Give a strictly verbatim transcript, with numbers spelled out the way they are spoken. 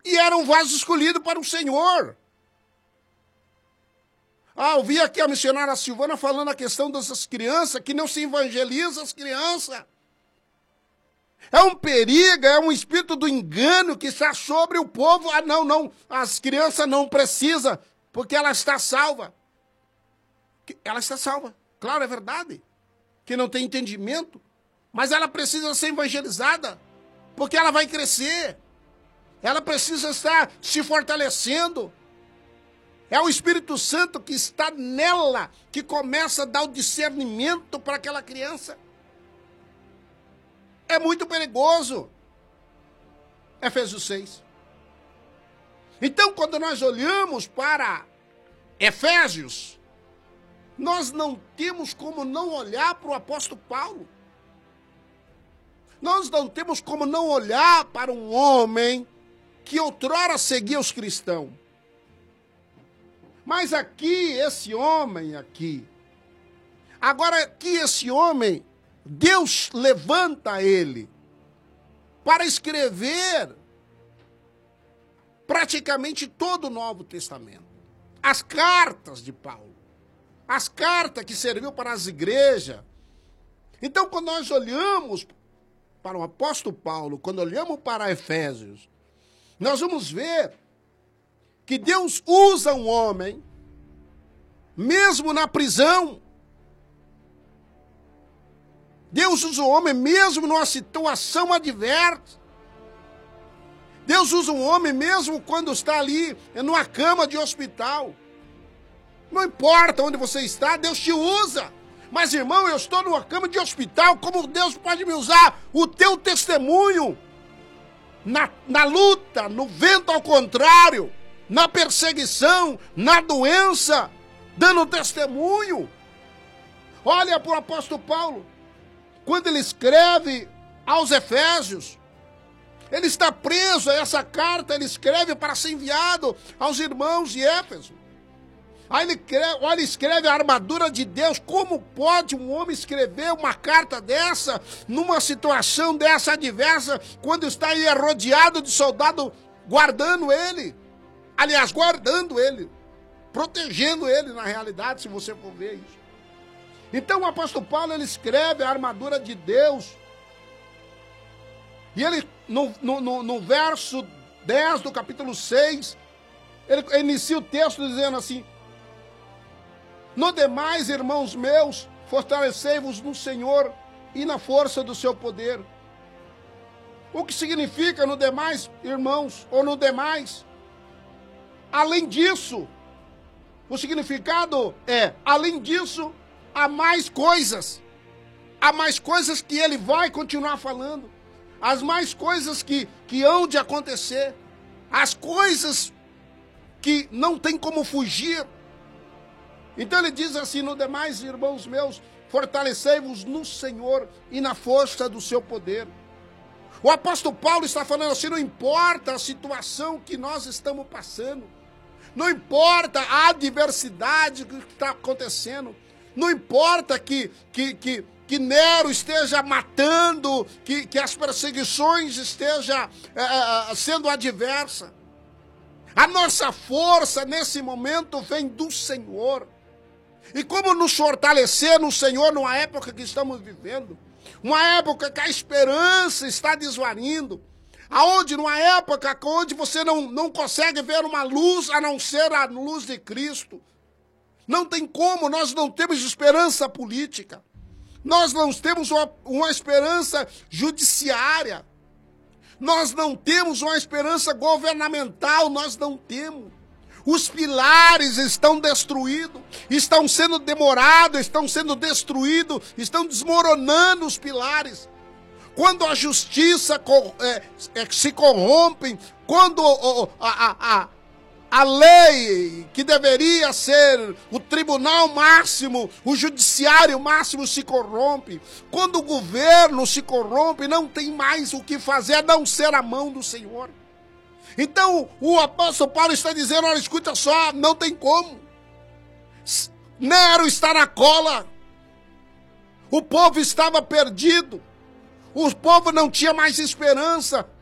e era um vaso escolhido para o Senhor. Ah, eu vi aqui a missionária Silvana falando a questão dessas crianças, que não se evangeliza as crianças. É um perigo, é um espírito do engano que está sobre o povo. Ah, não, não, as crianças não precisam, porque ela está salva. Ela está salva, claro, é verdade, que não tem entendimento, mas ela precisa ser evangelizada, porque ela vai crescer, ela precisa estar se fortalecendo. É o Espírito Santo que está nela, que começa a dar o discernimento para aquela criança. É muito perigoso. Efésios seis. Então, quando nós olhamos para Efésios, nós não temos como não olhar para o apóstolo Paulo. Nós não temos como não olhar para um homem que outrora seguia os cristãos. Mas aqui, esse homem aqui, agora aqui esse homem, Deus levanta ele para escrever praticamente todo o Novo Testamento. As cartas de Paulo, as cartas que serviu para as igrejas. Então, quando nós olhamos para o apóstolo Paulo, quando olhamos para Efésios, nós vamos ver que Deus usa um homem, mesmo na prisão. Deus usa um homem mesmo numa situação adversa. Deus usa um homem mesmo quando está ali numa cama de hospital. Não importa onde você está, Deus te usa. Mas, irmão, eu estou numa cama de hospital, como Deus pode me usar? O teu testemunho na, na luta, no vento ao contrário, na perseguição, na doença, dando testemunho. Olha para o apóstolo Paulo, quando ele escreve aos Efésios, ele está preso a essa carta, ele escreve para ser enviado aos irmãos de Éfeso. Aí ele escreve, olha, escreve a armadura de Deus. Como pode um homem escrever uma carta dessa, numa situação dessa adversa, quando está aí rodeado de soldados guardando ele? Aliás, guardando ele, protegendo ele na realidade, se você for ver isso. Então o apóstolo Paulo, ele escreve a armadura de Deus. E ele, no, no, no, no verso dez do capítulo seis, ele inicia o texto dizendo assim: no demais, irmãos meus, fortalecei-vos no Senhor e na força do seu poder. O que significa no demais, irmãos, ou no demais? Além disso, o significado é, além disso, há mais coisas. Há mais coisas que ele vai continuar falando. As mais coisas que, que hão de acontecer. As coisas que não tem como fugir. Então ele diz assim: no demais, irmãos meus, fortalecei-vos no Senhor e na força do seu poder. O apóstolo Paulo está falando assim: não importa a situação que nós estamos passando, não importa a adversidade que está acontecendo, não importa que, que, que, que Nero esteja matando, que, que as perseguições estejam é, sendo adversas. A nossa força nesse momento vem do Senhor. E como nos fortalecer no Senhor numa época que estamos vivendo? Uma época que a esperança está desvanindo. Aonde, numa época onde você não, não consegue ver uma luz a não ser a luz de Cristo. Não tem como, nós não temos esperança política. Nós não temos uma, uma esperança judiciária. Nós não temos uma esperança governamental, nós não temos. Os pilares estão destruídos, estão sendo demorados, estão sendo destruídos, estão desmoronando os pilares. Quando a justiça é, é, se corrompe, quando a, a, a, a lei que deveria ser o tribunal máximo, o judiciário máximo se corrompe, quando o governo se corrompe, não tem mais o que fazer a não ser a mão do Senhor. Então o apóstolo Paulo está dizendo: olha, escuta só, não tem como. Nero está na cola. O povo estava perdido. O povo não tinha mais esperança.